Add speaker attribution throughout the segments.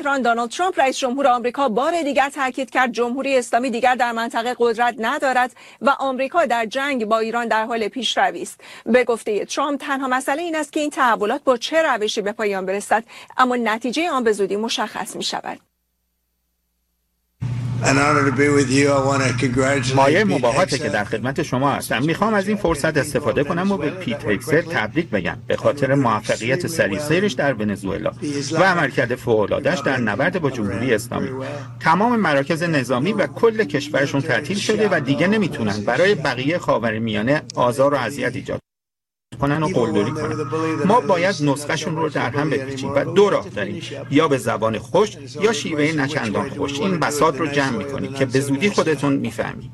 Speaker 1: تهران دونالد ترامپ رئیس جمهور آمریکا بار دیگر تاکید کرد جمهوری اسلامی دیگر در منطقه قدرت ندارد و آمریکا در جنگ با ایران در حال پیشروی است. به گفته ترامپ تنها مسئله این است که این تحولات با چه روشی به پایان برسد، اما نتیجه آن به زودی مشخص می شود.
Speaker 2: مایه مباهاته که در خدمت شما هستم. میخوام از این فرصت استفاده کنم و به پیت هگست تبریک بگم به خاطر موفقیت سریع سیرش در ونزوئلا و عملکرد فوق‌العاده‌اش در نبرد با جمهوری اسلامی. تمام مراکز نظامی و کل کشورشون تعطیل شده و دیگه نمیتونن برای بقیه خاورمیانه آزار و اذیت ایجاد کنن و قلدری کنن. ما باید نسخه‌شون رو در هم بپیچیم و دو راه داریم، یا به زبان خوش یا شیوه نچندان خوش. این بساط رو جمع می‌کنید که به زودی خودتون می‌فهمید.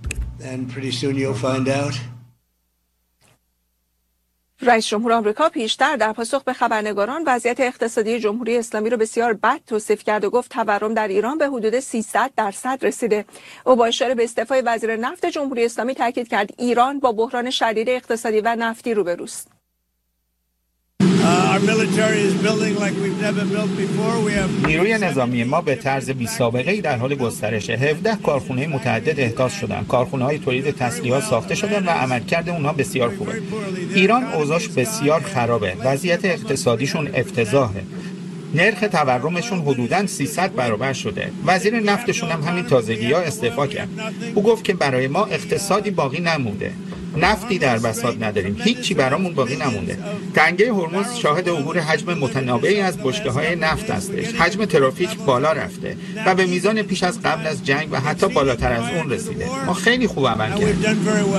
Speaker 1: رئیس جمهور آمریکا پیشتر در پاسخ به خبرنگاران وضعیت اقتصادی جمهوری اسلامی را بسیار بد توصیف کرد و گفت تورم در ایران به حدود 300% رسیده. او با اشاره به استعفای وزیر نفت جمهوری اسلامی تاکید کرد ایران با بحران شدید اقتصادی و نفتی روبروست.
Speaker 2: نیروی نظامی ما به طرز بی‌سابقه‌ای در حال گسترشه. 17 کارخانه متعدد احداث شدن. کارخانه‌های تولید تسلیحات ساخته شدن و عملکرد اونها بسیار خوبه. ایران اوضاعش بسیار خرابه. وضعیت اقتصادیشون افتضاحه. نرخ تورمشون حدوداً 300 برابر شده. وزیر نفتشون هم همین تازگی‌ها استعفا کرد. او گفت که برای ما اقتصادی باقی نمونده. نفتی در بساط نداریم، هیچی برامون باقی نمونده. تنگه هرمز شاهد عبور حجم متناوبی از بشکه‌های نفت هستش. حجم ترافیک بالا رفته و به میزان پیش از قبل از جنگ و حتی بالاتر از اون رسیده. ما خیلی خوب عمل کردیم.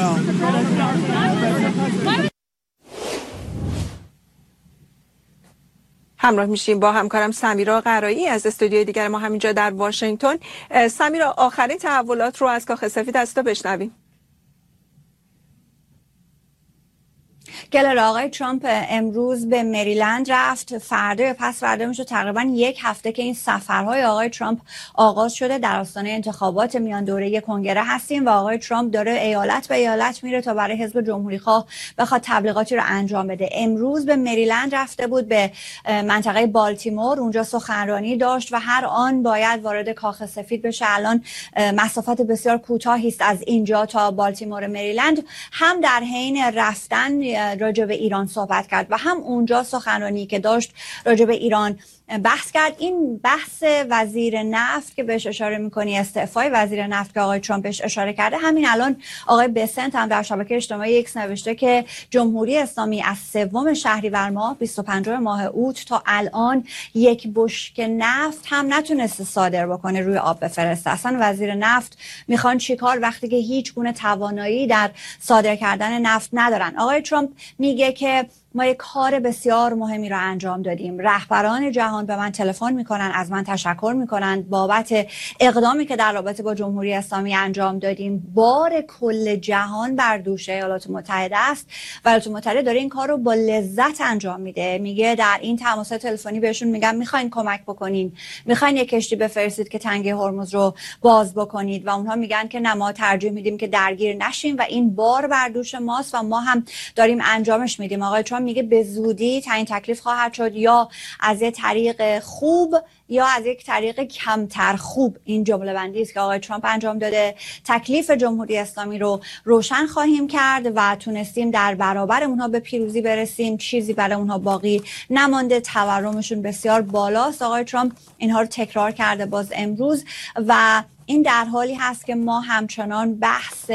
Speaker 1: همراه میشیم با همکارم سمیرا قرایی از استودیوی دیگر ما همینجا در واشنگتن. سمیرا، آخرین تحولات رو از کاخ سفید از تو بشنویم.
Speaker 3: گلر، آقای ترامپ امروز به مریلند رفت. فردا یا پس فردا میشه تقریبا یک هفته که این سفرهای آقای ترامپ آغاز شده. در آستانه انتخابات میان دوره کنگره هستیم و آقای ترامپ داره ایالت به ایالت میره تا برای حزب جمهوری خواه بخواد تبلیغاتی رو انجام بده. امروز به مریلند رفته بود، به منطقه بالتیمور، اونجا سخنرانی داشت و هر آن باید وارد کاخ سفید بشه. الان مسافت بسیار کوتاهی است از اینجا تا بالتیمور مریلند. هم در حین رفتن راجع به ایران صحبت کرد و هم اونجا سخنرانی که داشت راجع به ایران بحث کرد. این بحث وزیر نفت که بهش اشاره میکنی، استعفای وزیر نفت که آقای ترامپ بهش اشاره کرده، همین الان آقای بسنت هم در شبکه اجتماعی ایکس نوشته که جمهوری اسلامی از 3 شهریور ماه 25 ماه اوت تا الان یک بشکه نفت هم نتونسته صادر بکنه، روی آب بفرسته. اصلا وزیر نفت میخوان چیکار وقتی که هیچ گونه توانایی در صادر کردن نفت ندارن؟ آقای ترامپ میگه که ما یک کار بسیار مهمی را انجام دادیم. رهبران جهان به من تلفن میکنن، از من تشکر میکنن بابت اقدامی که در رابطه با جمهوری اسلامی انجام دادیم. بار کل جهان بر دوش ایالات متحده است و ایالات متحده داره این کار رو با لذت انجام میده. میگه در این تماسات تلفنی بهشون میگم میخواین کمک بکنین، میخواین یک کشتی بفرستید که تنگه هرمز رو باز بکنید، و اونها میگن که نه، ما ترجیح میدیم که درگیر نشیم و این بار بر دوش ماست و ما هم داریم انجامش میدیم. آقای ترامپ میگه به زودی تعیین تکلیف خواهد شد، یا از یک طریق خوب یا از یک طریق کمتر خوب. این جمله بندی است که آقای ترامپ انجام داده. تکلیف جمهوری اسلامی رو روشن خواهیم کرد و تونستیم در برابر اونها به پیروزی برسیم. چیزی برای اونها باقی نمانده. تورمشون بسیار بالاست. آقای ترامپ اینها رو تکرار کرده باز امروز و این در حالی هست که ما همچنان بحث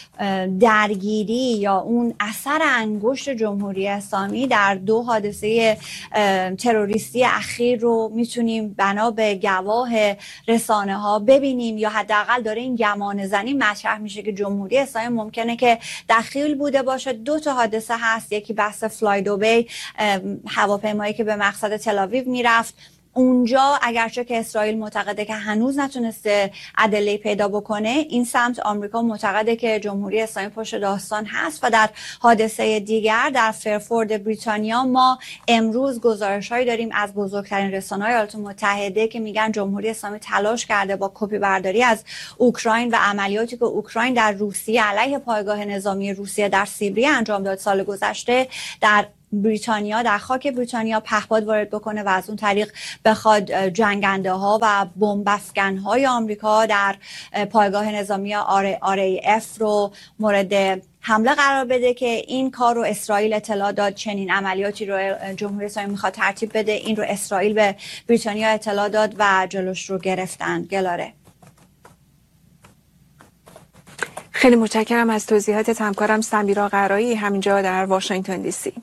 Speaker 3: درگیری یا اون اثر انگشت جمهوری اسلامی در 2 حادثه تروریستی اخیر رو میتونیم بنا به گواه رسانه ها ببینیم، یا حداقل داره این گمان زنی مطرح میشه که جمهوری اسلامی ممکنه که دخیل بوده باشه. 2 تا حادثه هست. یکی بحث فلای دوبی، هواپیمایی که به مقصد تل‌آویو میرفت. اونجا اگرچه که اسرائیل معتقده که هنوز نتونسته ادله پیدا بکنه، این سمت آمریکا معتقده که جمهوری اسلامی پشت داستان هست. و در حادثه دیگر در فرفورد بریتانیا ما امروز گزارش‌هایی داریم از بزرگترین رسانه‌های ایالات متحده که میگن جمهوری اسلامی تلاش کرده با کپی برداری از اوکراین و عملیاتی که اوکراین در روسیه علیه پایگاه نظامی روسیه در سیبری انجام داد سال گذشته، در بریتانیا در خاک بریتانیا پهپاد وارد بکنه و از اون طریق بخواد جنگنده ها و بمب افکن های آمریکا در پایگاه نظامی RAF رو مورد حمله قرار بده، که این کار رو اسرائیل اطلاع داد. چنین عملیاتی رو جمهوری اسلامی میخواد ترتیب بده، این رو اسرائیل به بریتانیا اطلاع داد و جلوش رو گرفتن. گلاره،
Speaker 1: خیلی متشکرم از توضیحات همکارم سمیرا قرایی همینجا در واشنگتن دی سی.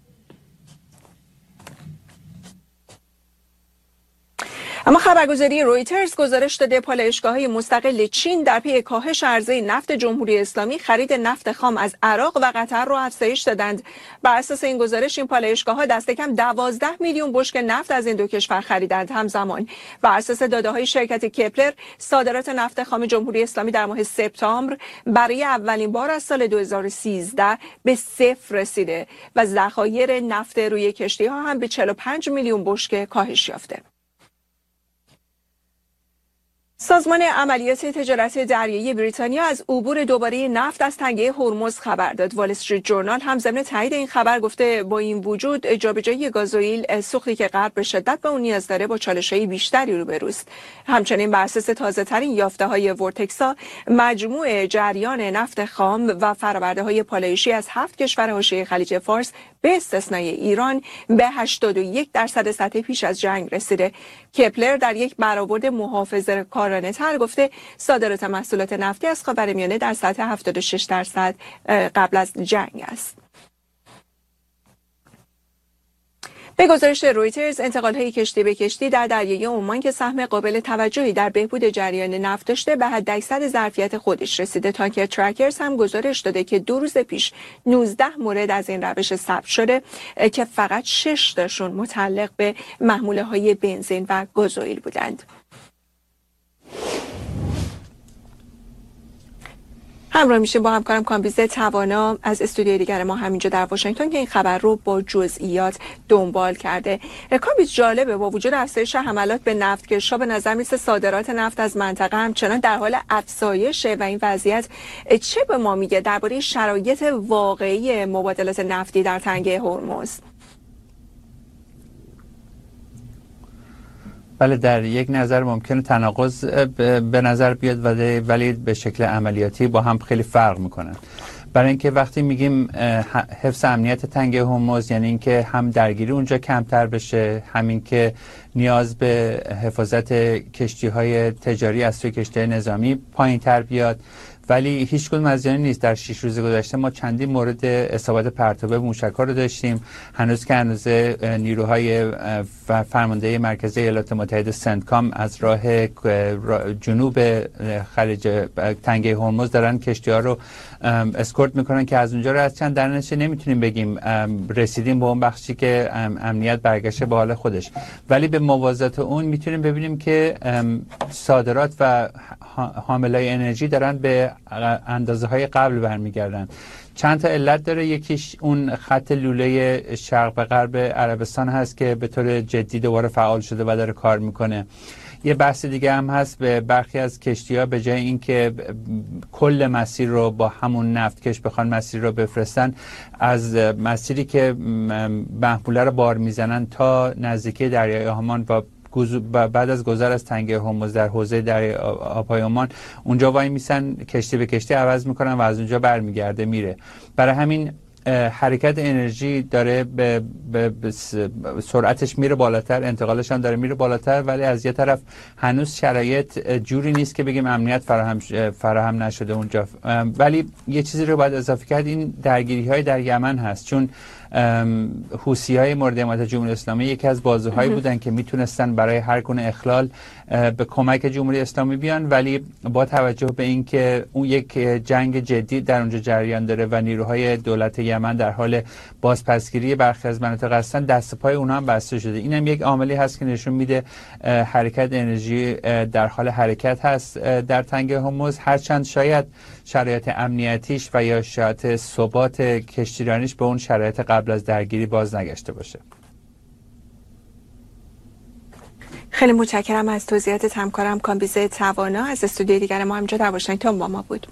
Speaker 1: اما خبرگزاری رویترز گزارش داده پالایشگاه‌های مستقل چین در پی کاهش عرضه نفت جمهوری اسلامی خرید نفت خام از عراق و قطر را افزایش دادند. بر اساس این گزارش این پالایشگاه‌ها دست کم 12 میلیون بشکه نفت از این دو کشور خریدند. همزمان بر اساس داده‌های شرکت کپلر صادرات نفت خام جمهوری اسلامی در ماه سپتامبر برای اولین بار از سال 2013 به صفر رسیده و ذخایر نفت روی کشتی‌ها هم به 45 میلیون بشکه کاهش یافته. سازمان عملیات تجارت دریایی بریتانیا از عبور دوباره نفت از تنگه هرمز خبر داد. وال استریت جورنال هم ضمن تایید این خبر گفته با این وجود جابجایی گازوئیل، سوختی که غرب به شدت به اون نیاز داره، با چالش‌های بیشتری روبروست. همچنین بر اساس تازه‌ترین یافته‌های ورتکسا، مجموع جریان نفت خام و فرآورده‌های پالایشی از 7 کشور حاشیه خلیج فارس به استثنای ایران به 81% سطح پیش از جنگ رسیده. کپلر در یک برآورد محافظه‌کارانه تر گفته صادرات محصولات نفتی از خاورمیانه در سطح 76% قبل از جنگ است. به گزارش رویترز، انتقال‌های کشتی به کشتی در دریای عمان که سهم قابل توجهی در بهبود جریان نفت داشته به حداکثر ظرفیت خودش رسیده. تانکر ترکرز هم گزارش داده که 2 روز پیش 19 مورد از این روش ثبت شده که فقط 6 تاشون متعلق به محموله‌های بنزین و گازوئیل بودند. همراه میشیم با همکارم کامبیز توانا از استودیوی دیگر ما همینجا در واشنگتن که این خبر رو با جزئیات دنبال کرده. کامبیز، جالبه با وجود افزایش حملات به نفتکش‌ها به نظر میسه صادرات نفت از منطقه همچنان در حال افزایشه و این وضعیت چه به ما میگه درباره شرایط واقعی مبادلات نفتی در تنگه هرمز؟
Speaker 4: بله، در یک نظر ممکنه تناقض به نظر بیاد ولی به شکل عملیاتی با هم خیلی فرق میکنن. برای اینکه وقتی میگیم حفظ امنیت تنگه هرمز، یعنی اینکه هم درگیری اونجا کمتر بشه، همین که نیاز به حفاظت کشتی‌های تجاری از سوی کشتی‌های نظامی پایین‌تر بیاد. ولی هیچ کدوم از اینا نیست. در 6 روز گذشته ما چندین مورد اصابت پرتاب موشک‌ها رو داشتیم. هنوز که نیروهای فرمانده مرکزی ایالات متحده سنتکام از راه جنوب خلیج تنگه هرمز دارن کشتی‌ها رو اسکورت میکنن که از اونجا رو از چند در نتیجه نمیتونیم بگیم رسیدیم به اون بخشی که امنیت برگشته به حال خودش. ولی به موازات اون میتونیم ببینیم که صادرات و حاملای انرژی دارن به اندازه های قبل برمیگردن. چند تا علت داره. یکیش اون خط لوله شرق به غرب عربستان هست که به طور جدی دوباره فعال شده و داره کار میکنه. یه بحث دیگه هم هست، به برخی از کشتی‌ها به جای اینکه کل مسیر رو با همون نفتکش بخوان مسیر رو بفرستن، از مسیری که محموله رو بار میزنن تا نزدیکی دریای عمان و بعد از گذر از تنگه هرمز در حوزه دریای آبهای عمان اونجا وای میسن، کشتی به کشتی عوض میکنن و از اونجا برمیگرده میره. برای همین حرکت انرژی داره به سرعتش میره بالاتر، انتقالش هم داره میره بالاتر، ولی از یه طرف هنوز شرایط جوری نیست که بگیم امنیت فراهم نشده اونجا. ولی یه چیزی رو باید اضافه کرد، این درگیری های در یمن هست، چون حوثی‌های مورد حمایت جمهوری اسلامی یکی از بازوهایی بودن که میتونستن برای هر گونه اخلال به کمک جمهوری اسلامی بیان، ولی با توجه به اینکه اون یک جنگ جدی در اونجا جریان داره و نیروهای دولت یمن در حال بازپسگیری برخی از مناطق هستن، دست پای اونها هم بسته شده. اینم یک عاملی هست که نشون میده حرکت انرژی در حال حرکت هست در تنگه هرمز، هرچند شاید شرایط امنیتیش و یا شرایط ثبات کشتیرانیش به اون شرایط قبل از درگیری باز نگشته باشه.
Speaker 1: خیلی متشکرم از توضیحات همکارم کامبیز توانا از استودیوی دیگر ما همینجا در واشنگتن با ما بود.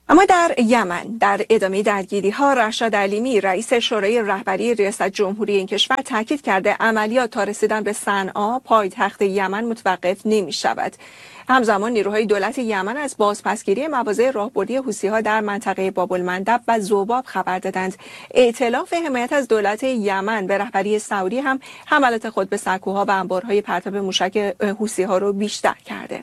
Speaker 1: اما در یمن در ادامه درگیری ها رشاد علیمی رئیس شورای رهبری ریاست جمهوری این کشور تاکید کرده عملیات تا رسیدن به صنعا پایتخت یمن متوقف نمی شود. همزمان نیروهای دولت یمن از بازپسگیری مواضع راهبردی حوثی‌ها در منطقه باب‌المندب و ذباب خبر دادند. ائتلاف حمایت از دولت یمن به رهبری سعودی هم حملات خود به سکوها و انبارهای پرتاب موشک حوثی‌ها رو بیشتر کرده.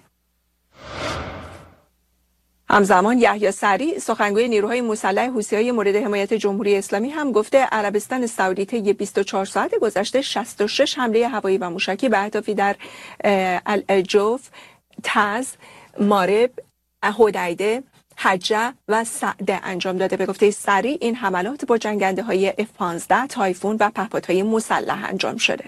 Speaker 1: همزمان یحیی سری سخنگوی نیروهای مسلح حوثی‌های مورد حمایت جمهوری اسلامی هم گفته عربستان سعودی طی 24 ساعت گذشته 66 حمله هوایی و موشکی به اهدافی در الجوف، تز، مارب، حدیده، حجه و سعده انجام داده. به گفته سری این حملات با جنگنده‌های F-15 تایفون و پهپادهای مسلح انجام شده.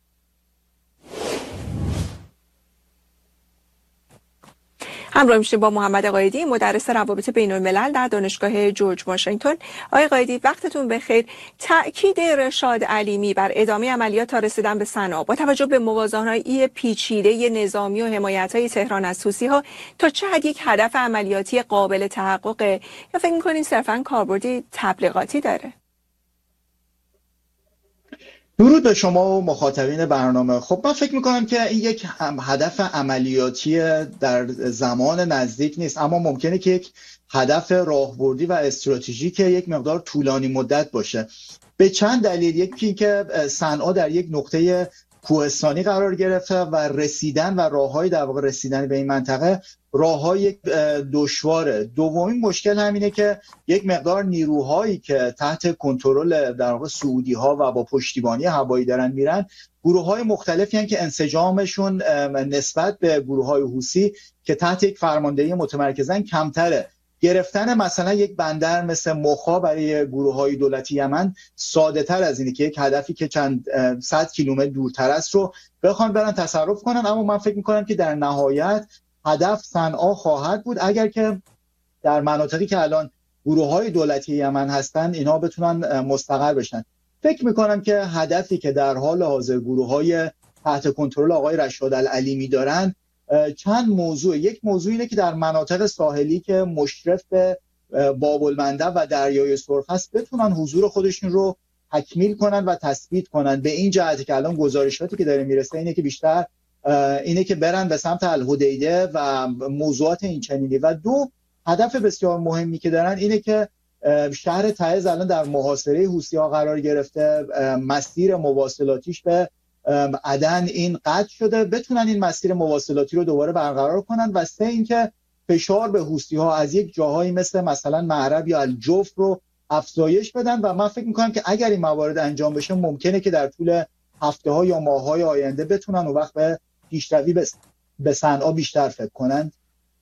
Speaker 1: همراه میشیم با محمد قایدی مدرس روابط بین الملل در دانشگاه جورج واشنگتن. آقای قایدی وقتتون بخیر. تأکید رشاد علیمی بر ادامه عملیات تا رسیدن به صنعا با توجه به موازنه‌های پیچیده نظامی و حمایت‌های تهران از حوثی‌ها تا چه حد یک هدف عملیاتی قابل تحقق یا فکر می‌کنین صرفاً کاربردی تبلیغاتی داره؟
Speaker 5: درود به شما و مخاطبین برنامه. خب من فکر میکنم که این یک هدف عملیاتی در زمان نزدیک نیست، اما ممکنه که یک هدف راهبردی و استراتژیک یک مقدار طولانی مدت باشه. به چند دلیل. یکی که صنعا در یک نقطه کوهستانی قرار گرفته و رسیدن و راههای در واقع رسیدن به این منطقه راههای دشواره. دومین مشکل همینه که یک مقدار نیروهایی که تحت کنترل در واقع سعودی ها و با پشتیبانی هوایی دارن میرن گروه‌های مختلفی هستند که انسجامشون نسبت به گروه‌های حوثی که تحت یک فرماندهی متمرکزن کمتره. گرفتن مثلا یک بندر مثل مخا برای گروه‌های دولتی یمن ساده‌تر از اینه که یک هدفی که چند صد کیلومتر دورتر است رو بخوان برن تصرف کنن. اما من فکر می‌کنم که در نهایت هدف صنعا خواهد بود اگر که در مناطقی که الان گروه‌های دولتی یمن هستن اینا بتونن مستقر بشن. فکر می‌کنم که هدفی که در حال حاضر گروه‌های تحت کنترل آقای رشاد العلیمی دارن چند موضوع. یک موضوع اینه که در مناطق ساحلی که مشرف به باب‌المندب و دریای سرخ هست بتونن حضور خودشون رو تکمیل کنن و تثبیت کنن. به این جهت که الان گزارشاتی که داره میرسه اینه که بیشتر اینه که برن به سمت الحدیده و موضوعات این چنینی. و دو هدف بسیار مهمی که دارن اینه که شهر تعز الان در محاصره حوثی‌ها قرار گرفته، مسیر مواصلاتیش به عدن این قطع شده، بتونن این مسیر مواصلاتی رو دوباره برقرار کنن. و سه اینکه فشار به حوثی‌ها از یک جاهایی مثلا معرب یا الجوف رو افزایش بدن. و من فکر می‌کنم که اگر این موارد انجام بشه ممکنه که در طول هفته‌ها یا ماه‌های آینده بتونن اون وقت به پیشروی به صنعا بیشتر فکر کنند.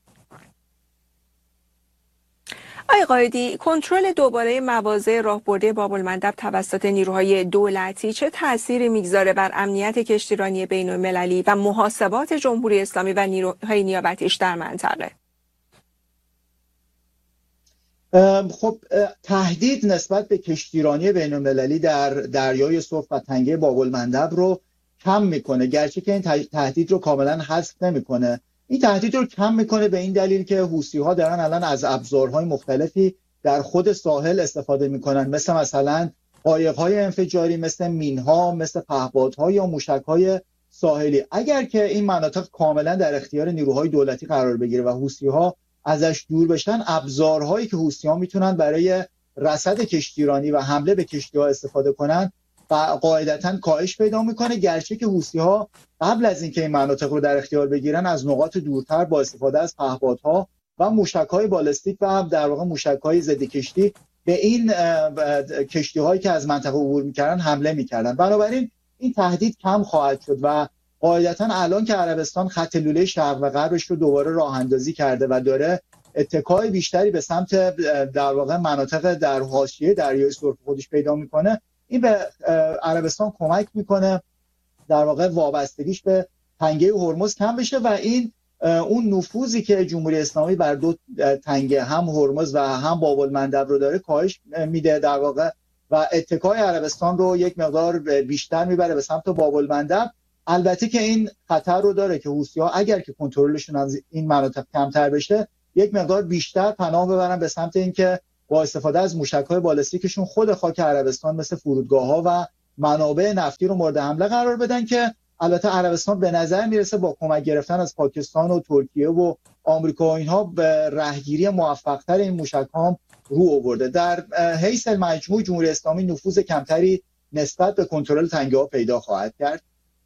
Speaker 1: آقای قایدی، کنترل دوباره مواضع راهبردی باب‌المندب توسط نیروهای دولتی چه تأثیری میگذاره بر امنیت کشتیرانی بین‌المللی و محاسبات جمهوری اسلامی و نیروهای نیابتیش در منطقه؟
Speaker 5: خب تهدید نسبت به کشتیرانی بین‌المللی در دریای سرخ و تنگه باب‌المندب رو کم میکنه، گرچه که این تهدید رو کاملا حذف نمیکنه. این تهدید رو کم میکنه به این دلیل که حوثی‌ها دارن الان از ابزارهای مختلفی در خود ساحل استفاده میکنن، مثلا قایق‌های انفجاری، مثل مین‌ها، مثل پهپادها یا موشک‌های ساحلی. اگر که این مناطق کاملا در اختیار نیروهای دولتی قرار بگیره و حوثی‌ها ازش دور بشن، ابزارهایی که حوثی‌ها میتونن برای رصد کشتیرانی و حمله به کشتی‌ها استفاده کنن قاعدتاً کاهش پیدا میکنه، گرچه که حوثی‌ها قبل از اینکه این مناطق رو در اختیار بگیرن از نقاط دورتر با استفاده از پهپادها و موشک‌های بالستیک و در واقع موشک‌های ضد کشتی به این کشتی‌هایی که از منطقه عبور می‌کردن حمله می‌کردن. بنابراین این تهدید کم خواهد شد و قاعدتاً الان که عربستان خط لوله شرق و غربش رو دوباره راه اندازی کرده و داره اتکای بیشتری به سمت در واقع مناطق در حاشیه دریای سرخ خودش پیدا می‌کنه، این به عربستان کمک میکنه در واقع وابستگیش به تنگه هرمز کم بشه و این اون نفوذی که جمهوری اسلامی بر دو تنگه هم هرمز و هم باب‌المندب رو داره کاهش میده در واقع و اتکای عربستان رو یک مقدار بیشتر میبره به سمت باب‌المندب. البته که این خطر رو داره که حوثی‌ها اگر که کنترلشون از این مناطق کمتر بشه یک مقدار بیشتر پناه ببرن به سمت اینکه با استفاده از موشک‌های بالستیکشون خود خاک عربستان مثل فرودگاه‌ها و منابع نفتی رو مورد حمله قرار بدن، که البته عربستان به نظر میرسه با کمک گرفتن از پاکستان و ترکیه و آمریکا و اینها به رهگیری موفق‌تر این موشک‌ها هم رو آورده. در حیث المجموع جمهوری اسلامی نفوذ کمتری نسبت به کنترل تنگه‌ها پیدا خواهد کرد.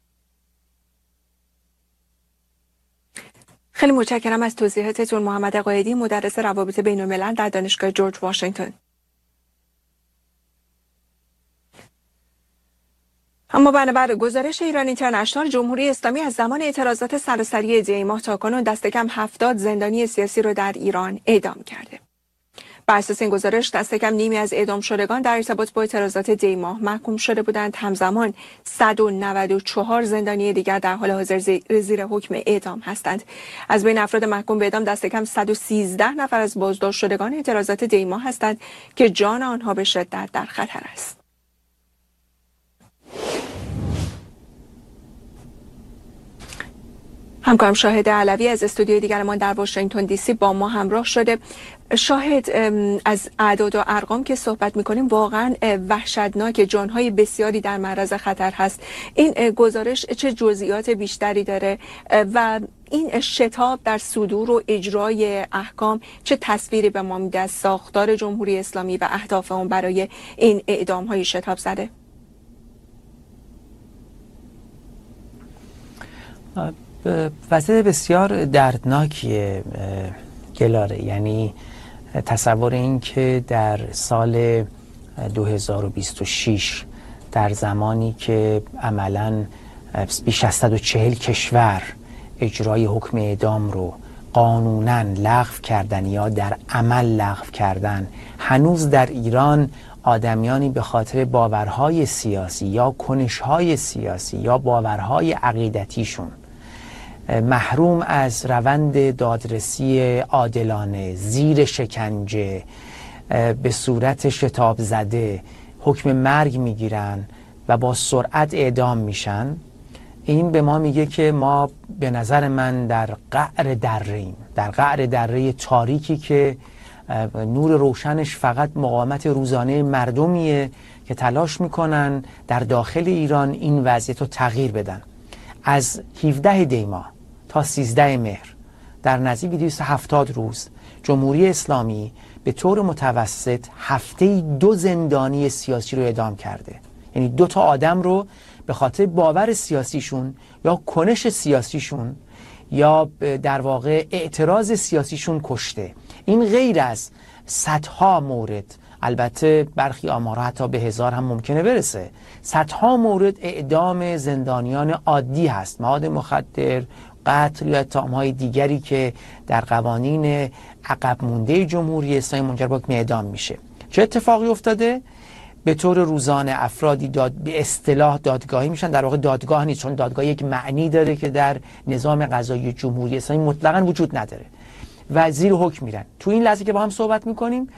Speaker 1: خیلی متشکرم از توضیحاتتون محمد قائدی، مدرس روابط بین‌الملل در دانشگاه جورج واشنگتن. اما بنابر گزارش ایران اینترنشنال، جمهوری اسلامی از زمان اعتراضات سراسری دی ماه تاکنون دست کم 70 زندانی سیاسی رو در ایران اعدام کرده. بر اساس این گزارش دست کم نیمی از اعدام شدگان در ارتباط با اعتراضات دی ماه محکوم شده بودند. همزمان 194 زندانی دیگر در حال حاضر زیر حکم اعدام هستند. از بین افراد محکوم به اعدام دست کم 113 نفر از بازداشت شدگان اعتراضات دی ماه هستند که جان آنها به شدت در خطر است. همکارم شاهد علوی از استودیوی دیگرمان در واشنگتن دی سی با ما همراه شده. شاهد، از اعداد و ارقام که صحبت می‌کنیم واقعا وحشتناک، جان‌های بسیاری در معرض خطر هست. این گزارش چه جزئیات بیشتری داره و این شتاب در صدور و اجرای احکام چه تصویری به ما میده از ساختار جمهوری اسلامی و اهداف اون برای این اعدام‌های شتاب زده؟
Speaker 6: وضع بسیار دردناکیه گلاره. یعنی تصور این که در سال 2026 در زمانی که عملاً بیش از 140 کشور اجرای حکم اعدام رو قانوناً لغو کردن یا در عمل لغو کردن، هنوز در ایران آدمیانی به خاطر باورهای سیاسی یا کنشهای سیاسی یا باورهای عقیدتیشون محروم از روند دادرسی عادلانه، زیر شکنجه، به صورت شتاب زده حکم مرگ میگیرن و با سرعت اعدام میشن. این به ما میگه که ما به نظر من در قعر دره‌ایم، در قعر دره تاریکی که نور روشنش فقط مقاومت روزانه مردمیه که تلاش میکنن در داخل ایران این وضعیت رو تغییر بدن. از 17 دی ماه تا 13 مهر در نزدیک 270 روز جمهوری اسلامی به طور متوسط هفته 2 زندانی سیاسی رو اعدام کرده. یعنی 2 تا آدم رو به خاطر باور سیاسیشون یا کنش سیاسیشون یا در واقع اعتراض سیاسیشون کشته. این غیر از صدها مورد، البته برخی آمارها حتی به 1000 هم ممکنه برسه، صدها مورد اعدام زندانیان عادی هست، مواد مخدر، قتل یا اتهام‌های دیگری که در قوانین عقب مونده جمهوری اسلامی منجر به اعدام میشه. چه اتفاقی افتاده؟ به طور روزانه افرادی به اصطلاح دادگاهی میشن. در واقع دادگاه نیست، چون دادگاه یک معنی داره که در نظام قضایی جمهوری اسلامی مطلقاً وجود نداره و زیر حکم میرن. تو این لحظه که با هم صحبت میکنیم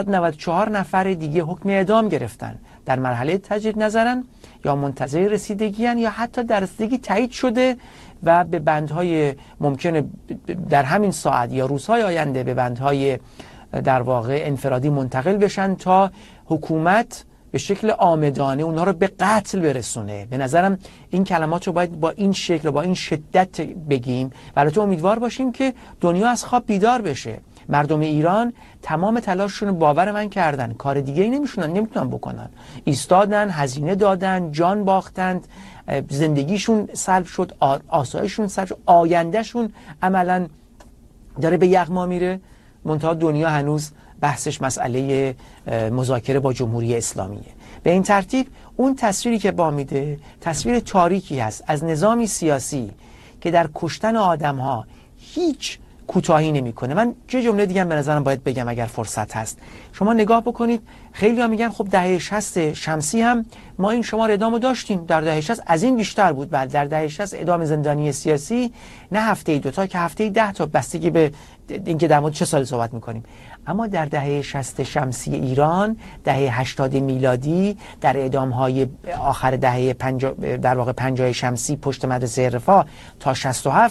Speaker 6: 194 نفر دیگه حکم اعدام گرفتن، در مرحله تجدید نظرن یا منتظر رسیدگیان یا حتی در رسیدگی تایید شده و به بندهای ممکنه در همین ساعت یا روزهای آینده به بندهای در واقع انفرادی منتقل بشن تا حکومت به شکل عامدانه اونها رو به قتل برسونه. به نظرم این کلمات رو باید با این شکل و با این شدت بگیم و البته امیدوار باشیم که دنیا از خواب بیدار بشه. مردم ایران تمام تلاششون باور من کردن، کار دیگه ای نمیتونن بکنن، ایستادن، هزینه دادن، جان باختند، زندگیشون سلب شد، آسایششون سلب شد، آیندهشون عملا داره به یغما میره. منتها دنیا هنوز بحثش مسئله مذاکره با جمهوری اسلامیه. به این ترتیب اون تصویری که با میده تصویر تاریکی هست از نظامی سیاسی که در کشتن آدم‌ها هیچ کوتاهی نمیکنه. من چه جمله دیگه به نظرم باید بگم اگر فرصت هست. شما نگاه بکنید، خیلی ها میگن خب دهه 60 شمسی هم ما این شمار اعدامو داشتیم، در دهه 60 از این بیشتر بود. بعد در دهه 60 اعدام زندانی سیاسی نه هفته 2 تا که هفته 10 تا، بستگی به اینکه در مورد چه سال صحبت میکنیم. اما در دهه 60 شمسی ایران، دهه 80 میلادی، در اعدام‌های آخر دهه 50 در واقع 50 شمسی پشت مدرسه رفاه تا 67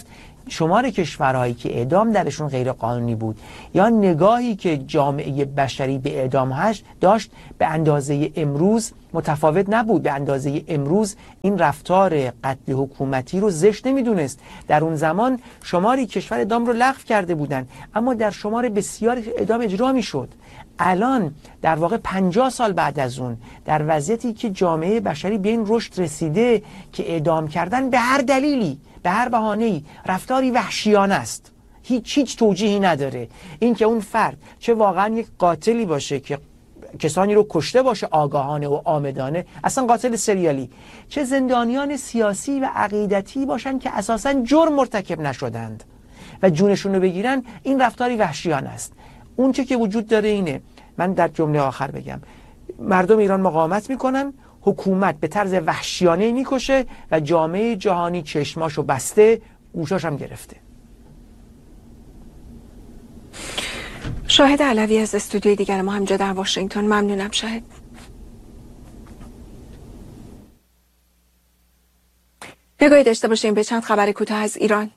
Speaker 6: شمار کشورهایی که اعدام درشون غیر قانونی بود یا نگاهی که جامعه بشری به اعدام داشت به اندازه امروز متفاوت نبود. به اندازه امروز این رفتار قتل حکومتی رو زشت نمیدونست. در اون زمان شماری کشور اعدام رو لغو کرده بودن، اما در شمار بسیار اعدام اجرا میشد. الان در واقع 50 سال بعد از اون، در وضعیتی که جامعه بشری به این رشد رسیده که اعدام کردن به هر دلیلی، به هر بهانه‌ای رفتاری وحشیانه است، هیچ توجیهی نداره. این که اون فرد چه واقعا یک قاتلی باشه که کسانی رو کشته باشه آگاهانه و عامدانه، اصلا قاتل سریالی، چه زندانیان سیاسی و عقیدتی باشن که اساسا جرم مرتکب نشدند و جونشون رو بگیرن، این رفتاری وحشیانه است. اون چه که وجود داره اینه، من در جمله آخر بگم، مردم ایران مقاومت میکنن، حکومت به طرز وحشیانه میکشه و جامعه جهانی چشماشو بسته، گوشاش هم گرفته.
Speaker 1: شاهد علوی از استودیوی دیگر ما همجا در واشنگتن. ممنونم شاهد. نگاهی داشته باشیم به چند خبر کوتاه از ایران.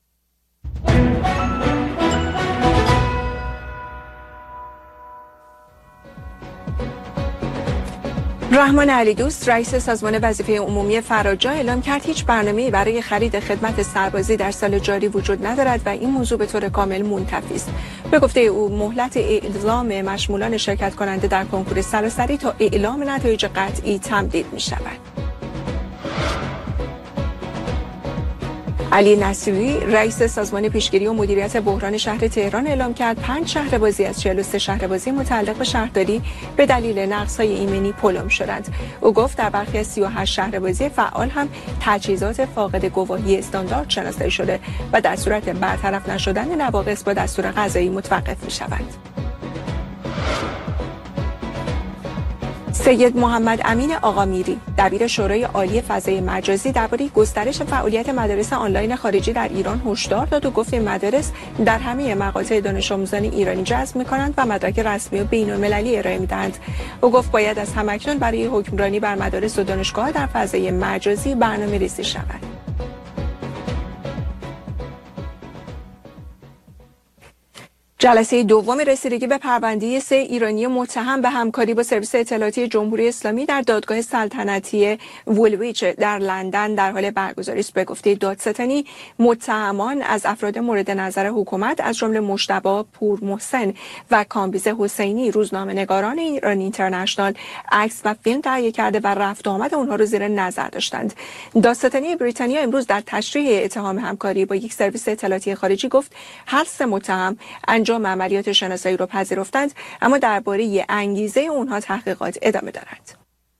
Speaker 1: رحمان علیدوست رئیس سازمان وظیفه عمومی فراجا اعلام کرد هیچ برنامه‌ای برای خرید خدمت سربازی در سال جاری وجود ندارد و این موضوع به طور کامل منتفی است. به گفته او مهلت اعلام مشمولان شرکت کننده در کنکور سراسری تا اعلام نتایج قطعی تمدید می‌شود. علی نصیری رئیس سازمان پیشگیری و مدیریت بحران شهر تهران اعلام کرد 5 شهربازی از 43 شهربازی متعلق به شهرداری به دلیل نقص‌های ایمنی پلم شدند. او گفت در برخی از 38 شهربازی فعال هم تجهیزات فاقد گواهی استاندارد شناسایی شده و در صورت برطرف نشدن نواقص با دستور قضایی متوقف می‌شود. سید محمد امین آقامیری دبیر شورای عالی فضای مجازی درباره گسترش فعالیت مدارس آنلاین خارجی در ایران هشدار داد و گفت این مدارس در همه مقاطع دانش آموزان ایرانی جذب می‌کنند و مدرک رسمی و بین‌المللی ارائه می‌دهند. او گفت باید از همکنون برای حکمرانی بر مدارس و دانشگاه‌ها در فضای مجازی برنامه‌ریزی شود. جلسه دوم رسیدگی به پرونده 3 ایرانی متهم به همکاری با سرویس اطلاعاتی جمهوری اسلامی در دادگاه سلطنتی وولویچ در لندن در حال برگزاری است. به گفته دادستانی متهمان از افراد مورد نظر حکومت از جمله مجتبی پورمحسن و کامبیز حسینی روزنامه‌نگاران ایران اینترنشنال عکس و فیلم تهیه کرده و رفت و آمد اونها رو زیر نظر داشتند. دادستانی بریتانیا امروز در تشریح اتهام همکاری با یک سرویس اطلاعاتی خارجی گفت هر 3 متهم انجام عملیات شناسایی را پذیرفتند، اما درباره انگیزه اونها تحقیقات ادامه دارد.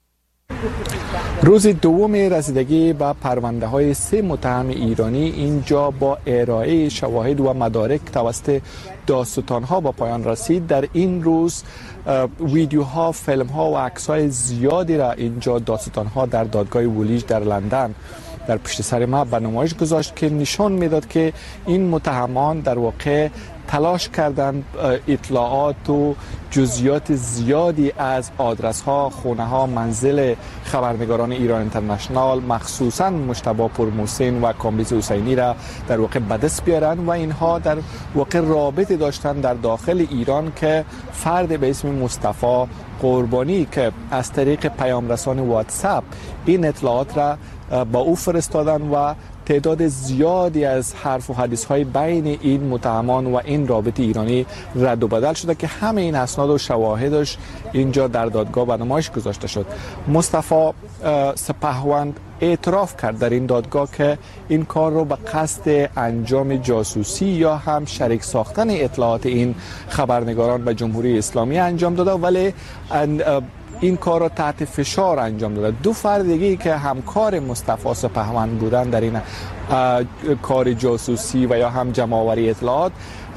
Speaker 7: روز دوم رسیدگی به پرونده های 3 متهم ایرانی اینجا با ارائه شواهد و مدارک توسط دادستان ها با پایان رسید. در این روز ویدیوها، فیلم ها و عکس های زیادی را اینجا دادستان ها در دادگاه وولویچ در لندن در پشت سر ما به نمایش گذاشت که نشان میداد که این متهمان در واقع تلاش کردند اطلاعات و جزئیات زیادی از آدرس ها، خونه ها، منزل خبرنگاران ایران اینترنشنال مخصوصا مجتبی پورمحسن و کامبیز حسینی را در واقع به دست بیارند و اینها در واقع رابطه داشتند در داخل ایران که فرد به اسم مصطفی قربانی که از طریق پیام رسان واتساپ این اطلاعات را با او فرستادن و تعداد زیادی از حرف و حدیث های بین این متهمان و این رابطه ایرانی رد و بدل شده که همه این اسناد و شواهدش اینجا در دادگاه به نمایش گذاشته شد. مصطفی سپهوند اعتراف کرد در این دادگاه که این کار رو به قصد انجام جاسوسی یا هم شریک ساختن اطلاعات این خبرنگاران به جمهوری اسلامی انجام داده، ولی این کار را تحت فشار انجام داده. 2 فرد دیگه که همکار مصطفی سپهوند بودن در این کار جاسوسی و یا هم جمع‌آوری اطلاعات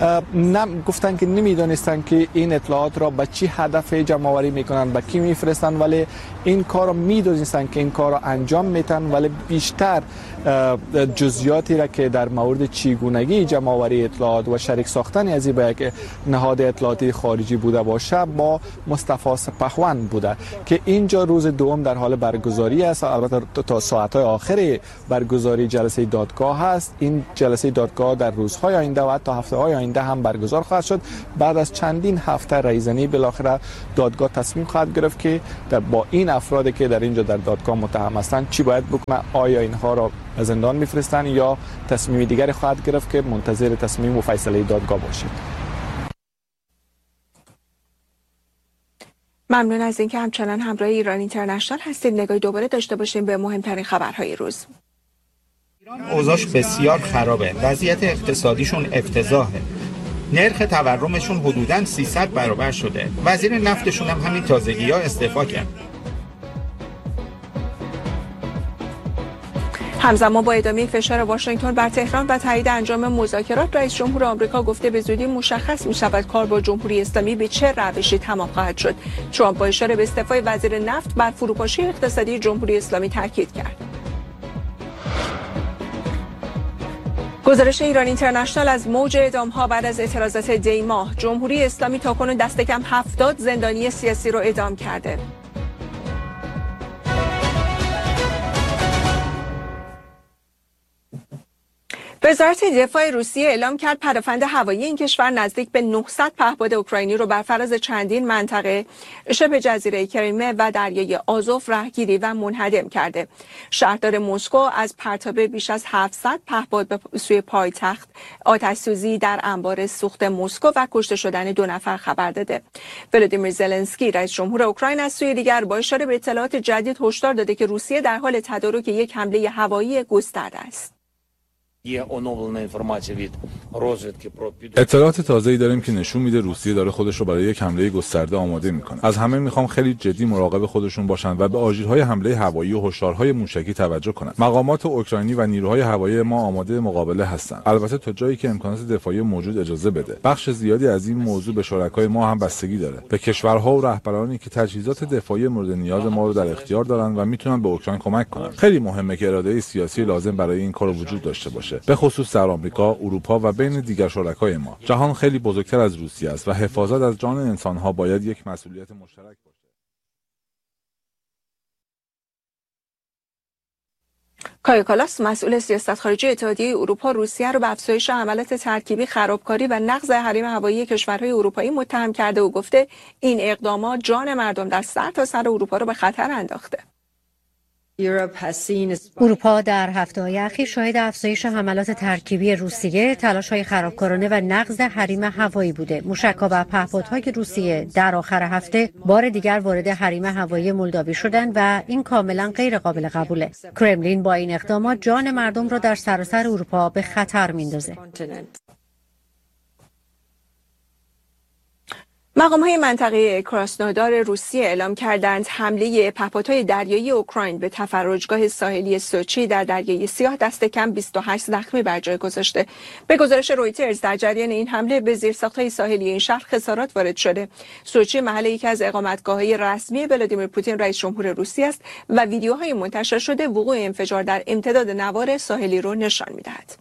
Speaker 7: گفتن که نمیدونستن که این اطلاعات را به چی هدف جمع آوری میکنن، به کی میفرستن، ولی این کار را میدونستن که این کار را انجام میتن، ولی بیشتر جزئیاتی را که در مورد چگونگی جمع آوری اطلاعات و شریک ساختن از این به یک نهاد اطلاعاتی خارجی بوده باشه با مصطفی سپهوند بوده که اینجا روز دوم در حال برگزاری است. البته تا ساعت‌های آخر برگزاری جلسه دادگاه هست. این جلسه دادگاه در روزهای آینده و حتی هفته‌های آینده هم برگزار خواهد شد. بعد از چندین هفته رایزنی بالاخره دادگاه تصمیم خواهد گرفت که با این افرادی که در اینجا در دادگاه متهم هستند چی باید بکنه، آیا اینها را به زندان میفرستن یا تصمیم دیگری خواهد گرفت که منتظر تصمیم و فیصله دادگاه باشید.
Speaker 1: ممنون از اینکه همچنان همراه ایران اینترنشنال هستید. نگاهی دوباره داشته باشیم به مهمترین خبرهای روز.
Speaker 2: ایران اوضاعش بسیار خرابه، وضعیت اقتصادیشون افتضاحه، نرخ تورمشون حدوداً 300 برابر شده، وزیر نفتشون هم همین تازگی‌ها استعفا کرد.
Speaker 1: همزمان با ادامه فشار واشنگتن بر تهران و تایید انجام مذاکرات، رئیس جمهور آمریکا گفته به زودی مشخص می‌شود کار با جمهوری اسلامی به چه روشی تمام خواهد شد. ترامپ با اشاره به استعفای وزیر نفت بر فروپاشی اقتصادی جمهوری اسلامی تاکید کرد. گزارش ایران اینترنشنال از موج اعدام‌ها بعد از اعتراضات دی ماه، جمهوری اسلامی تاکنون دست کم 70 زندانی سیاسی را اعدام کرده. وزارت دفاع روسیه اعلام کرد پدافند هوایی این کشور نزدیک به 900 پهپاد اوکراینی رو بر فراز چندین منطقه شبه جزیره کریمه و دریای آزوف راهگیری و منهدم کرده. شهردار مسکو از پرتاب بیش از 700 پهپاد به سوی پایتخت، آتش‌سوزی در انبار سوخت مسکو و کشته شدن 2 نفر خبر داده. ولادیمیر زلنسکی رئیس جمهور اوکراین از سوی دیگر با اشاره به اطلاعات جدید هشدار داده که روسیه در حال تدارک یک حمله هوایی گسترده است.
Speaker 8: اطلاعات تازه‌ای داریم که نشون میده روسیه داره خودش رو برای یک حمله گسترده آماده میکنه. از همه میخوام خیلی جدی مراقب خودشون باشن و به آژیرهای حمله هوایی و هشدارهای موشکی توجه کنن. مقامات اوکراینی و نیروهای هوایی ما آماده مقابله هستن. البته تا جایی که امکانات دفاعی موجود اجازه بده. بخش زیادی از این موضوع به شرکای ما هم بستگی داره. به کشورها و رهبرانی که تجهیزات دفاعی مورد نیاز ما رو در اختیار دارن و میتونن به اوکراین کمک کنن. خیلی مهمه که اراده سیاسی لازم برای این کار وجود داشته باشه. به خصوص در آمریکا، اروپا و بین دیگر شرکای ما. جهان خیلی بزرگتر از روسیه است و حفاظت از جان انسان‌ها باید یک مسئولیت مشترک باشه.
Speaker 1: کایا کالاس مسئول سیاست خارجی اتحادیه اروپا روسیه را به افزایش حملات ترکیبی، خرابکاری و نقض حریم هوایی کشورهای اروپایی متهم کرده و گفته این اقدامات جان مردم در سرتاسر اروپا را به خطر انداخته.
Speaker 9: اروپا در هفته‌های اخیر شاهد افزایش حملات ترکیبی روسیه، تلاش‌های خرابکارانه و نقض حریم هوایی بوده. موشک‌ها و پهپادهای روسیه در آخر هفته بار دیگر وارد حریم هوایی مولداوی شدند و این کاملا غیر قابل قبوله. کرملین با این اقدامات جان مردم را در سراسر اروپا به خطر میندازه.
Speaker 1: مقام‌های منطقه کراسنودار روسیه اعلام کردند حمله پهپادهای دریایی اوکراین به تفرجگاه ساحلی سوچی در دریای سیاه دست کم 28 زخمی بر جای گذاشته. به گزارش رویترز در جریان این حمله به زیرساخت‌های ساحلی این شهر خسارات وارد شده. سوچی محل یکی از اقامتگاه‌های رسمی ولادیمیر پوتین رئیس جمهور روسیه است و ویدیوهای منتشر شده وقوع انفجار در امتداد نوار ساحلی رو نشان می‌دهد.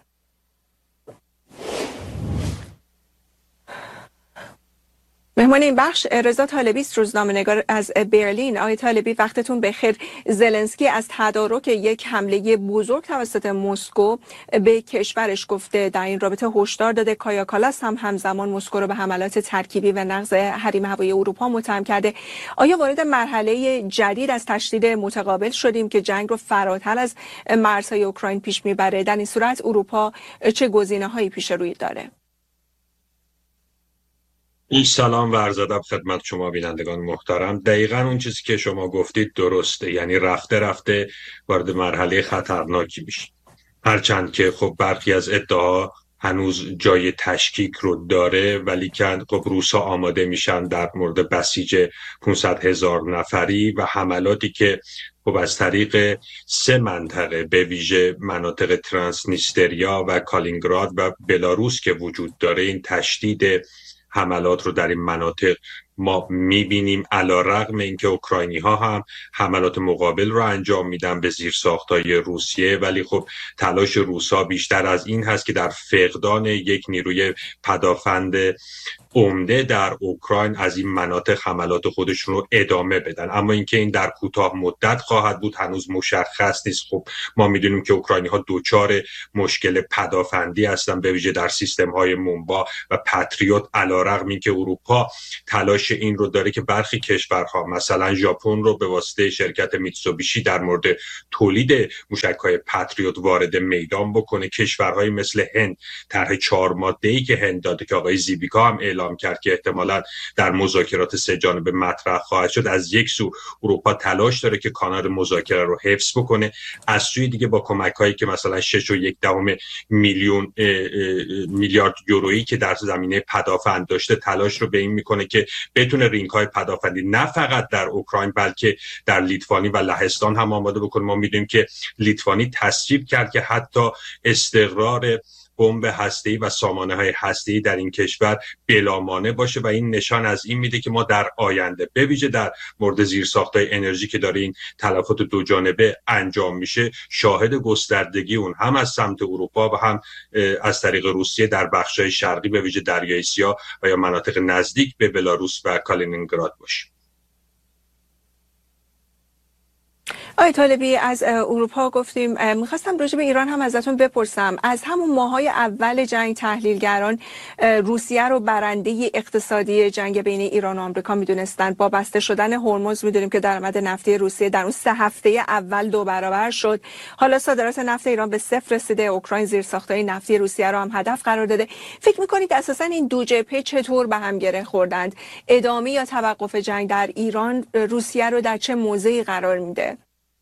Speaker 1: مهمان این بخش رضا طالبی است، روزنامه‌نگار از برلین. آقای طالبی وقتتون بخیر. زلنسکی از تدارک یک حمله بزرگ توسط مسکو به کشورش گفته، در این رابطه هشدار داده. کایا کالاس هم همزمان مسکو رو به حملات ترکیبی و نقض حریم هوایی اروپا متهم کرده. آیا وارد مرحله جدید از تشدید متقابل شدیم که جنگ رو فراتر از مرزهای اوکراین پیش میبره؟ در این صورت اروپا چه گزینه‌هایی پیش روی داره؟
Speaker 10: سلام و عرض ادب خدمت شما بینندگان محترم. دقیقاً اون چیزی که شما گفتید درسته، یعنی رفته وارد مرحله خطرناکی میشه. هرچند که خب برخی از ادعا هنوز جای تشکیک رو داره، ولی که خب روسا آماده میشن در مورد بسیج 500,000 نفری و حملاتی که خب از طریق 3 منطقه به ویژه مناطق ترانسنیستریا و کالینگراد و بلاروس که وجود داره، این تشدید حملات رو در این مناطق ما میبینیم. علیرغم اینکه اوکراینی ها هم حملات مقابل رو انجام میدن به زیرساخت‌های روسیه، ولی خب تلاش روسا بیشتر از این هست که در فقدان یک نیروی پدافند عمده در اوکراین از این مناطق حملات خودشون رو ادامه بدن. اما اینکه این در کوتاه مدت خواهد بود هنوز مشخص نیست. خب ما میدونیم که اوکراینی ها دوچار مشکل پدافندی هستن، به ویژه در سیستم های مونبا و پاتریوت، علیرغم اینکه اروپا تلاش این رو داره که برخی کشورها مثلا ژاپن رو به واسطه شرکت میتسوبیشی در مورد تولید موشک‌های پاتریوت وارد میدان بکنه. کشورهای مثل هند طرح 4 ماده‌ای که هند داده که آقای زیبیکا هم اعلام کرد که احتمالاً در مذاکرات 3 جانبه مطرح خواهد شد، از یک سو اروپا تلاش داره که کانال مذاکره رو حفظ بکنه، از سوی دیگه با کمک‌هایی که مثلا 6.1 میلیارد یورویی که در زمینه پدافند داشته تلاش رو به این میکنه که بتونه رینگ‌های پدافندی نه فقط در اوکراین بلکه در لیتوانی و لهستان هم آماده بکنه. ما میدونیم که لیتوانی تصویب کرد که حتی استقرار بمب هسته‌ای و سامانه‌های هسته‌ای در این کشور بلامانع باشه و این نشان از این میده که ما در آینده به ویژه در مورد زیرساخت‌های انرژی که داره این تلفات 2 جانبه انجام میشه شاهد گستردگی اون هم از سمت اروپا و هم از طریق روسیه در بخش‌های شرقی به ویژه دریای سیاه و یا مناطق نزدیک به بلاروس و کالینینگراد باشه.
Speaker 1: آقای طالبی، از اروپا گفتیم، میخواستم راجع به ایران هم ازتون بپرسم. از همون ماهای اول جنگ تحلیلگران روسیه رو برنده اقتصادی جنگ بین ایران و آمریکا میدونستند. با بسته شدن هرمز میدونیم که درآمد نفتی روسیه در اون 3 هفته اول 2 برابر شد. حالا صادرات نفت ایران به 0 رسیده. اوکراین زیرساخت‌های نفتی روسیه رو هم هدف قرار داده. فکر میکنید اساسا این دو جبهه چطور به هم گره خوردند؟ ادامه یا توقف جنگ در ایران روسیه رو در چه موضعی قرار میده؟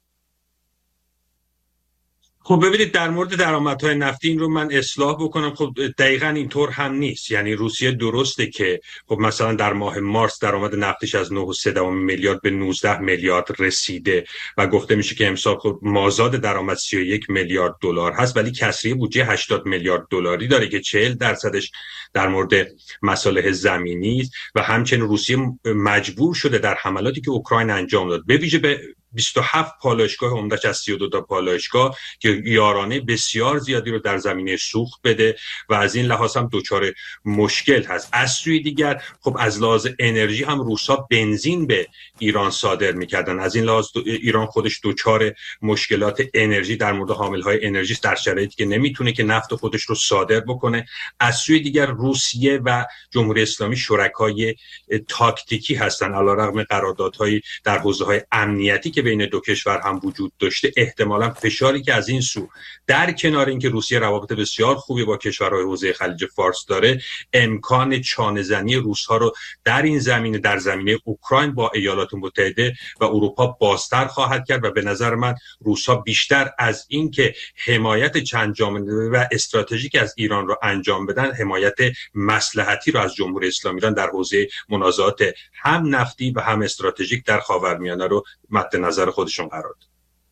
Speaker 10: خب ببینید، در مورد درآمدهای نفتی این رو من اصلاح بکنم. خب دقیقاً اینطور هم نیست. یعنی روسیه درسته که خب مثلا در ماه مارس درآمد نفتیش از 9.3 میلیارد به 19 میلیارد رسیده و گفته میشه که امسال خب مازاد درآمد 31 میلیارد دلار هست، ولی کسری بودجه 80 میلیارد دلاری داره که 40% در مورد مصالح زمینی است و همچنین روسیه مجبور شده در حملاتی که اوکراین انجام داد به ویژه به 27 پالایشگاه عمده‌اش از 32 تا پالایشگاه که یارانه بسیار زیادی رو در زمینه سوخت بده و از این لحاظ هم دچار مشکل هست. از سوی دیگر خب از لحاظ انرژی هم روسا بنزین به ایران صادر می‌کردن. از این لحاظ ایران خودش دچار مشکلات انرژی در مورد حامل‌های انرژی در شرایطی که نمیتونه که نفت خودش رو صادر بکنه. از سوی دیگر روسیه و جمهوری اسلامی شرکای تاکتیکی هستن. علیرغم قراردادهای در حوزه‌های امنیتی که بین دو کشور هم وجود داشته، احتمالاً فشاری که از این سو در کنار اینکه روسیه روابط بسیار خوبی با کشورهای حوزه خلیج فارس داره، امکان چانه‌زنی روس‌ها رو در این زمینه در زمینه اوکراین با ایالات متحده و اروپا بازتر خواهد کرد و به نظر من روس‌ها بیشتر از اینکه حمایت چند جانبه و استراتژیک از ایران رو انجام بدن، حمایت مصلحتی رو از جمهوری اسلامی ایران در حوزه منازعات هم نفتی و هم استراتژیک در خاورمیانه رو مد نظر خودشون قرار داد.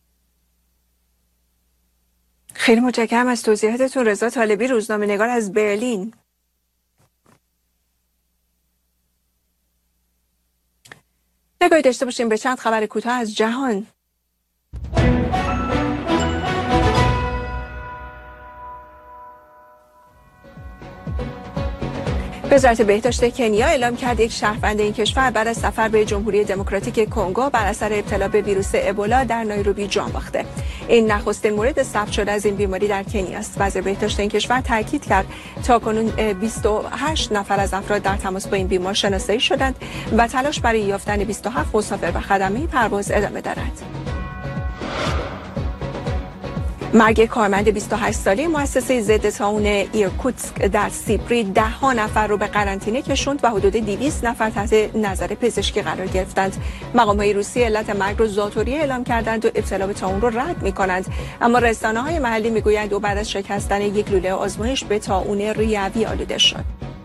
Speaker 1: خیلی متشکرم از توضیحاتتون. رضا طالبی، روزنامه‌نگار از برلین. نگاهی داشته باشیم به چند خبر کوتاه از جهان. وزارت بهداشت کنیا اعلام کرد یک شهروند این کشور بعد از سفر به جمهوری دموکراتیک کنگو بر اثر ابتلا به ویروس ابولا در نایروبی جان باخته. این نخستین مورد ثبت شده از این بیماری در کنیا است. وزیر بهداشت این کشور تاکید کرد تاکنون 28 نفر از افراد در تماس با این بیمار شناسایی شدند و تلاش برای یافتن 27 مسافر و خدمه پرواز ادامه دارد. مرگ کارمند 28 ساله مؤسسه ضد طاعون ایرکوتسک در سیبری 10 نفر رو به قرنطینه کشوند و حدود 200 نفر تحت نظر پزشکی قرار گرفتند. مقام‌های روسی علت مرگ رو ذات‌الریه اعلام کردند و ابتلا به طاعون رو رد می‌کنند، اما رسانه‌های محلی می‌گویند او بعد از شکستن یک لوله آزمایش به طاعون ریوی آلوده شد.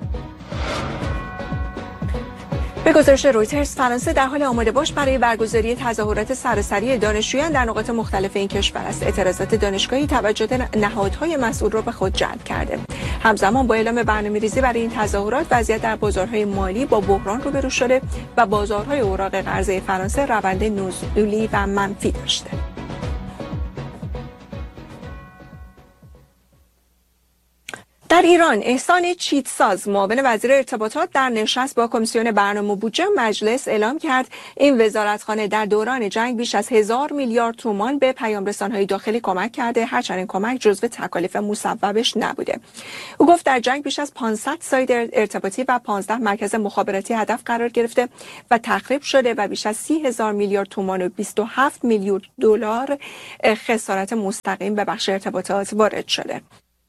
Speaker 1: به گزارش رویترز، فرانسه در حال آماده باش برای برگزاری تظاهرات سراسری دانشجویان در نقاط مختلف این کشور است. اعتراضات دانشگاهی توجه نهادهای مسئول را به خود جلب کرده. همزمان با اعلام برنامه‌ریزی برای این تظاهرات، وضعیت در بازارهای مالی با بحران روبرو شده و بازارهای اوراق قرضه فرانسه روند نزولی و منفی داشته. در ایران، احسان چیتساز معاون وزیر ارتباطات در نشست با کمیسیون برنامه و بودجه مجلس اعلام کرد این وزارتخانه در دوران جنگ بیش از 1000 میلیارد تومان به پیام‌رسان‌های داخلی کمک کرده، هرچند این کمک جزو تکالیف مصوبش نبوده. او گفت در جنگ بیش از 500 سایت ارتباطی و 15 مرکز مخابراتی هدف قرار گرفته و تخریب شده و بیش از 30,000 میلیارد تومان و 27 میلیون دلار خسارت مستقیم به بخش ارتباطات وارد شده.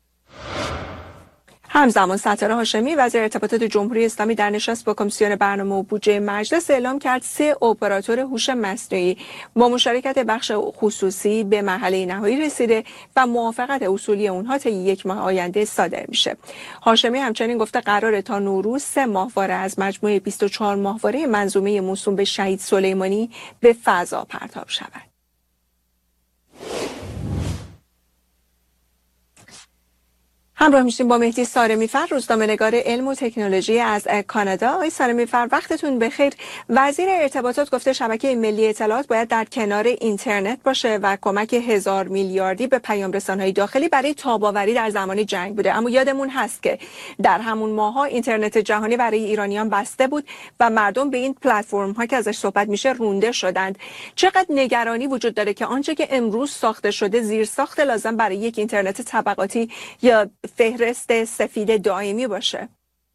Speaker 1: همزمان ستاره هاشمی وزیر ارتباطات جمهوری اسلامی در نشست با کمیسیون برنامه و بودجه مجلس اعلام کرد 3 اپراتور هوش مصنوعی با مشارکت بخش خصوصی به مرحله نهایی رسیده و موافقت اصولی اونها تا 1 ماه آینده صادر میشه. هاشمی همچنین گفته قراره تا نوروز 3 ماهواره از مجموعه 24 ماهواره منظومه موسوم به شهید سلیمانی به فضا پرتاب شود. همراه میشیم با مهدی سارمی‌فر، روزنامه‌نگار علم و تکنولوژی از کانادا. آقای سارمی‌فر، وقتتون بخیر. وزیر ارتباطات گفته شبکه ملی اطلاعات باید در کنار اینترنت باشه و کمک 1000 میلیاردی به پیام‌رسان‌های داخلی برای تاب‌آوری در زمان جنگ بوده. اما یادمون هست که در همون ماه‌ها اینترنت جهانی برای ایرانیان بسته بود و مردم به این پلتفرم‌ها که ازش صحبت میشه رونده شدند. چقدر نگرانی وجود داره که آنچه که امروز ساخته شده زیرساخت لازم برای یک اینترنت طبقاتی یا فهرست سفید دائمی باشه؟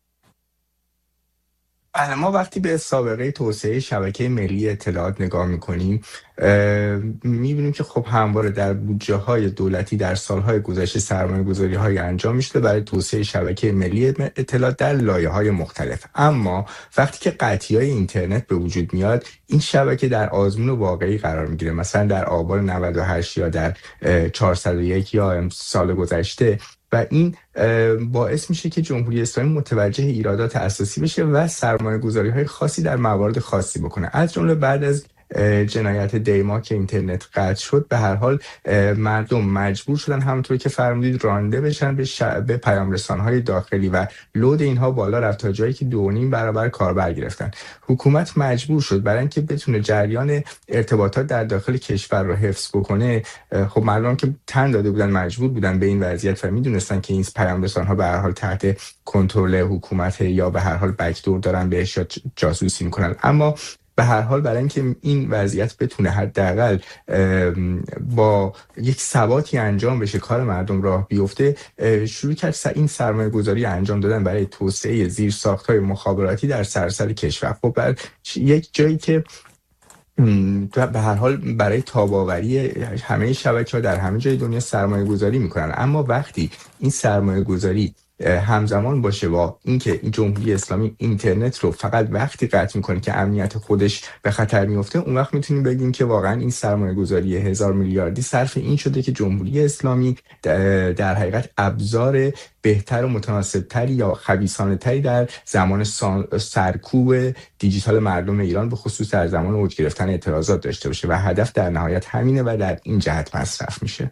Speaker 11: ما وقتی به سابقه توسعه شبکه ملی اطلاعات نگاه میکنیم میبینیم که خب همواره در بودجه های دولتی در سالهای گذشته سرمایه گذاری های انجام میشده برای توسعه شبکه ملی اطلاعات در لایه های مختلف. اما وقتی که قطعی های اینترنت به وجود میاد، این شبکه در آزمون واقعی قرار میگیره. مثلا در آبان 98 یا در 401 یا سال گذشته، و این باعث میشه که جمهوری اسلامی متوجه ایرادات اساسی بشه و سرمایه‌گذاری‌های خاصی در موارد خاصی بکنه. از جمله بعد از جنایت دیما که اینترنت قطع شد، به هر حال مردم مجبور شدن همونطور که فرمودید رانده بشن به پیام‌رسان‌های داخلی و لود اینها بالا رفت تا جایی که 2.5 برابر کاربر گرفتن. حکومت مجبور شد برای اینکه بتونه جریان ارتباطات در داخل کشور رو حفظ بکنه. خب مردم که تن داده بودن مجبور بودن به این وضعیت و میدونستن که این پیام‌رسان‌ها به هر حال تحت کنترل حکومت یا به هر حال بک‌دور دارن بهش جاسوسی میکنن. اما به هر حال برای اینکه این وضعیت بتونه حداقل با یک ثباتی انجام بشه، کار مردم راه بیفته، شروع کرد این سرمایه گذاری انجام دادن برای توسعه زیرساخت‌های مخابراتی در سراسر کشور. خب بر یک جایی که به هر حال برای تاب‌آوری همه شبکه‌ها در همه جای دنیا سرمایه گذاری میکنن، اما وقتی این سرمایه گذاری همزمان باشه با اینکه این جمهوری اسلامی اینترنت رو فقط وقتی قطع میکنه که امنیت خودش به خطر میفته، اون وقت میتونیم بگیم که واقعا این سرمایه گذاری 1000 میلیاردی صرف این شده که جمهوری اسلامی در حقیقت ابزار بهتر و متناسبتری یا خبیثانه‌تری در زمان سرکوب دیجیتال مردم ایران به خصوص در زمان اوج گرفتن اعتراضات داشته باشه و هدف در نهایت همینه و در این جهت مصرف میشه.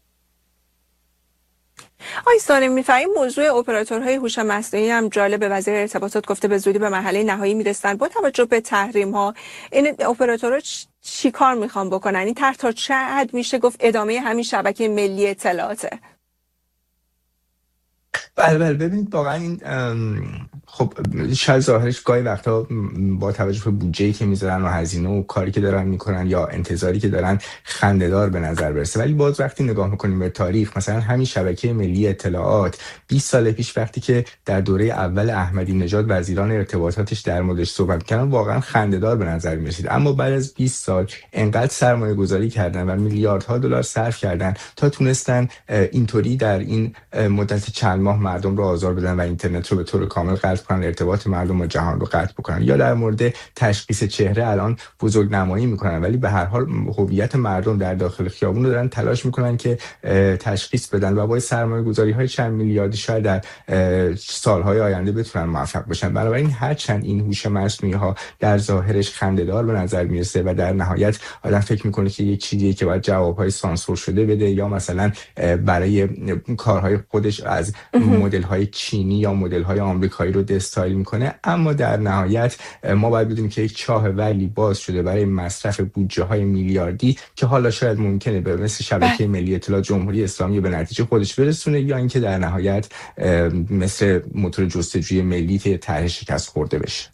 Speaker 1: آقای سارمی‌فر، این موضوع اپراتورهای هوش مصنوعی هم جالب. وزیر ارتباطات گفته به زودی به مرحله نهایی میرسن. با توجه به تحریم‌ها این اپراتورها چی کار میخوان بکنن؟ این طرح تا چه حد میشه گفت ادامه همین شبکه ملی اطلاعاته؟
Speaker 11: بله ببینید واقعا این خب شاید ظاهرش گاهی وقتا با توجه به بودجه‌ای که میذارن و هزینه و کاری که دارن میکنن یا انتظاری که دارن خنده‌دار به نظر برسه، ولی باز وقتی نگاه میکنیم به تاریخ، مثلا همین شبکه ملی اطلاعات 20 سال پیش وقتی که در دوره اول احمدی نژاد وزیران ارتباطاتش در موردش صحبت کردن واقعا خنده‌دار به نظر میرسید، اما بعد از 20 سال انقدر سرمایه گذاری کردن و میلیاردها دلار صرف کردن تا تونستن اینطوری در این مدت چند ماه مردم رو آزار بدن و اینترنت رو به طور کامل قطع کنن، ارتباط مردم با جهان رو قطع بکنن. یا در مورد تشخیص چهره الان بزرگنمایی میکنن، ولی به هر حال هویت مردم در داخل خیابون رو دارن تلاش میکنن که تشخیص بدن و با سرمایه‌گذاری‌های چند میلیاردی شاید در سالهای آینده بتونن موفق بشن. بنابراین هرچند این هوش مصنوعی ها در ظاهرش خنده‌دار به نظر میرسه و در نهایت آدم فکر میکنه که یک چیزیه که باید جوابهای سانسور شده بده یا مثلا برای کارهای خودش از مدل‌های چینی یا مدل‌های آمریکایی رو دستایل میکنه، اما در نهایت ما باید بدونیم که یک چاه ولی باز شده برای مصرف بودجه‌های میلیاردی که حالا شاید ممکنه به مثل شبکه ملی اطلاعات جمهوری اسلامی به نتیجه خودش برسونه یا اینکه در نهایت مثل موتور جستجوی ملی که طرح شکست خورده بشه.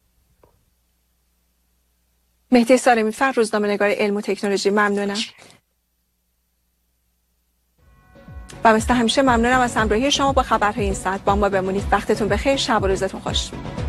Speaker 1: مهدی سالمی فر، روزنامه‌نگار علم و تکنولوژی، ممنونم. و مثل همیشه ممنونم از همراهی شما با خبرهای این ساعت. با ما بمونید. وقتتون بخیر. شب و روزتون خوش.